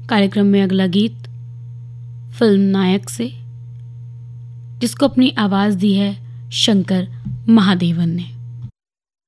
कार्यक्रम में अगला गीत फिल्म नायक से, जिसको अपनी आवाज़ दी है शंकर महादेवन ने।